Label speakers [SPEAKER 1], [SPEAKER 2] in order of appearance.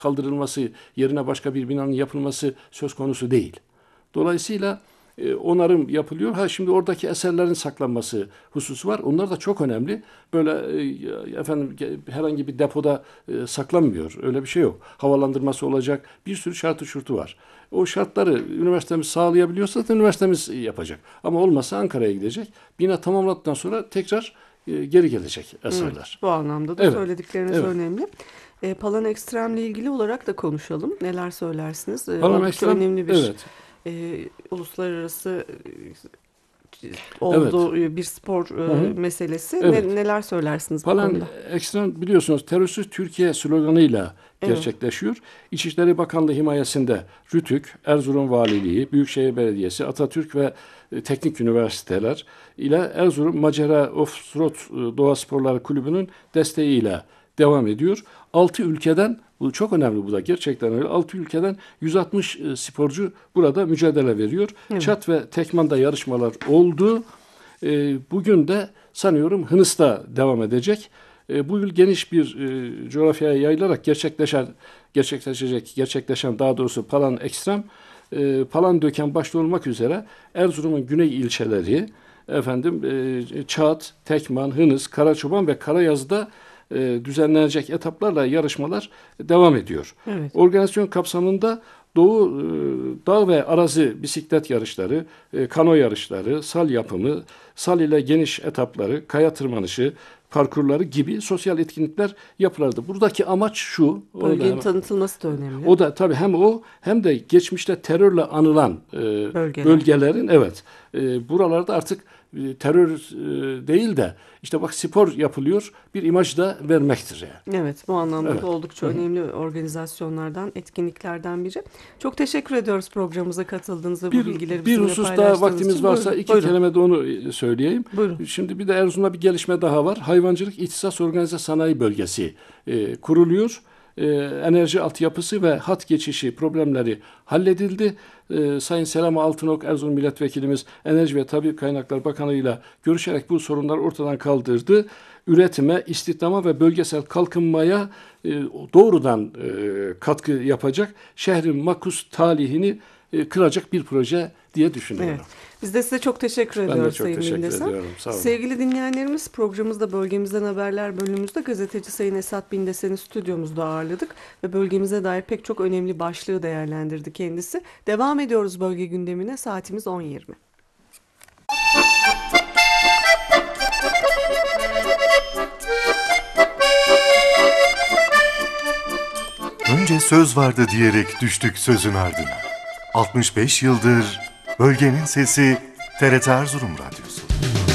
[SPEAKER 1] kaldırılması, yerine başka bir binanın yapılması söz konusu değil. Dolayısıyla onarım yapılıyor. Şimdi oradaki eserlerin saklanması hususu var. Onlar da çok önemli. Böyle herhangi bir depoda saklanmıyor. Öyle bir şey yok. Havalandırması olacak. Bir sürü şartı şurtu var. O şartları üniversitemiz sağlayabiliyorsa da üniversitemiz yapacak. Ama olmazsa Ankara'ya gidecek. Bina tamamladıktan sonra tekrar geri gelecek eserler.
[SPEAKER 2] Evet, bu anlamda da söyledikleriniz önemli. Palan Ekstrem'le ilgili olarak da konuşalım. Neler söylersiniz?
[SPEAKER 1] Palan Ekstrem
[SPEAKER 2] önemli bir uluslararası olduğu bir spor meselesi. Neler söylersiniz bu konuda?
[SPEAKER 1] Palan Ekstrem biliyorsunuz terörsüz Türkiye sloganıyla gerçekleşiyor. İçişleri Bakanlığı himayesinde RÜTÜK, Erzurum Valiliği, Büyükşehir Belediyesi, Atatürk ve teknik üniversiteler ile Erzurum Macera Offroad Doğa Sporları Kulübü'nün desteğiyle devam ediyor. 6 ülkeden, bu çok önemli, bu da gerçekten öyle, 6 ülkeden 160 sporcu burada mücadele veriyor. Evet. Çat ve tekmanda yarışmalar oldu. Bugün de sanıyorum Hınıs'ta devam edecek. Bu yıl geniş bir coğrafyaya yayılarak gerçekleşen daha doğrusu Palan Ekstrem, Palandöken başta olmak üzere Erzurum'un güney ilçeleri, Çat, Tekman, Hınıs, Karaçoban ve Karayaz'da düzenlenecek etaplarla yarışmalar devam ediyor. Evet. Organizasyon kapsamında Doğu dağ ve arazi bisiklet yarışları, kano yarışları, sal yapımı, sal ile geniş etapları, kaya tırmanışı, parkurları gibi sosyal etkinlikler yapılırdı. Buradaki amaç şu.
[SPEAKER 2] Bölgenin tanıtılması da önemli.
[SPEAKER 1] O da tabii hem o hem de geçmişte terörle anılan bölgelerin buralarda artık terör değil de işte bak spor yapılıyor bir imaj da vermektir yani.
[SPEAKER 2] Evet, bu anlamda da oldukça önemli organizasyonlardan, etkinliklerden biri. Çok teşekkür ediyoruz programımıza katıldığınız ve bu bilgileri bizimle paylaştığınız için.
[SPEAKER 1] Bir husus daha vaktimiz varsa iki kelime de onu söyleyeyim.
[SPEAKER 2] Buyurun.
[SPEAKER 1] Şimdi bir de Erzurum'da bir gelişme daha var. Hayvancılık İhtisas Organize Sanayi Bölgesi kuruluyor. Enerji altyapısı ve hat geçişi problemleri halledildi. Sayın Selami Altınok Erzurum Milletvekilimiz Enerji ve Tabii Kaynaklar Bakanı ile görüşerek bu sorunları ortadan kaldırdı. Üretime, istihdama ve bölgesel kalkınmaya doğrudan katkı yapacak, şehrin makus talihini kıracak bir proje diye düşünüyorum. Evet.
[SPEAKER 2] Biz de size çok teşekkür ediyoruz
[SPEAKER 1] Sayın Bindesem. Ben de çok teşekkür ediyorum. Sağ olun.
[SPEAKER 2] Sevgili dinleyenlerimiz, programımızda Bölgemizden Haberler bölümümüzde gazeteci Sayın Esat Bindesen'i stüdyomuzda ağırladık ve bölgemize dair pek çok önemli başlığı değerlendirdi kendisi. Devam ediyoruz bölge gündemine, saatimiz 10:20.
[SPEAKER 3] Önce söz vardı diyerek düştük sözün ardına. 65 yıldır bölgenin sesi TRT Erzurum Radyosu.